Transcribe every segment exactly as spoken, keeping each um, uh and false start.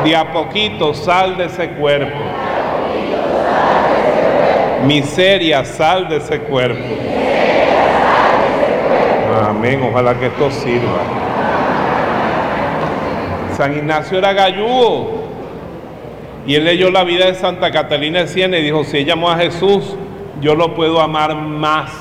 De a poquito sal de ese cuerpo. Miseria, sal de ese cuerpo. Amén, ojalá que esto sirva. San Ignacio era galludo y él leyó la vida de Santa Catalina de Siena y dijo, si ella amó a Jesús, yo lo puedo amar más.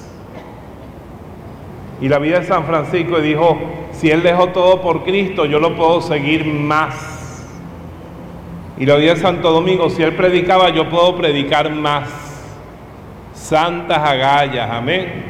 Y la vida de San Francisco dijo, si él dejó todo por Cristo, yo lo puedo seguir más. Y la vida de Santo Domingo, si él predicaba, yo puedo predicar más. Santas agallas, amén.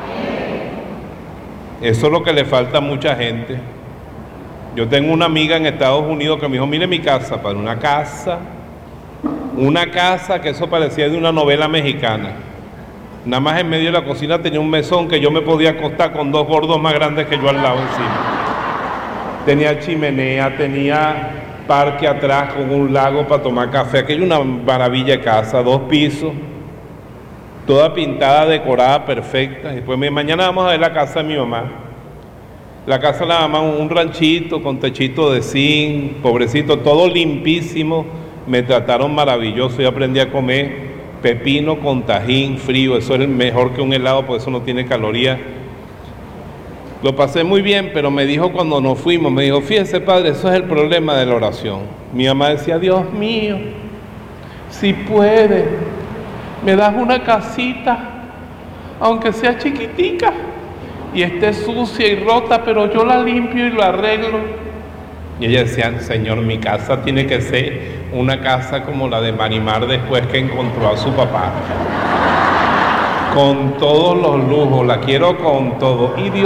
Eso es lo que le falta a mucha gente. Yo tengo una amiga en Estados Unidos que me dijo, mire mi casa, para una casa, una casa que eso parecía de una novela mexicana. Nada más en medio de la cocina tenía un mesón que yo me podía acostar con dos gordos más grandes que yo al lado encima. Tenía chimenea, tenía parque atrás con un lago para tomar café. Aquello una maravilla de casa, dos pisos, toda pintada, decorada, perfecta. Y pues mañana vamos a ver la casa de mi mamá. La casa de la mamá, un ranchito con techito de zinc, pobrecito, todo limpísimo. Me trataron maravilloso y aprendí a comer pepino con tajín frío. Eso es mejor que un helado, porque eso no tiene calorías. Lo pasé muy bien, pero me dijo cuando nos fuimos, me dijo, fíjese padre, eso es el problema de la oración. Mi mamá decía, Dios mío, si puede, me das una casita, aunque sea chiquitica, y esté sucia y rota, pero yo la limpio y lo arreglo. Y ella decía, Señor, mi casa tiene que ser una casa como la de Marimar después que encontró a su papá. Con todos los lujos, la quiero con todo. Y Dios